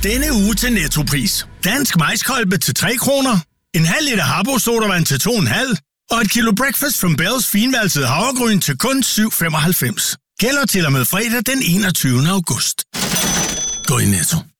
Denne uge til Nettopris. Dansk majskolbe til 3 kroner. En halv liter Harbo sodavand til 2,5. Og et kilo Breakfast from Bells finvalset havregryn til kun 7,95. Gælder til og med fredag den 21. august. Gå i Netto.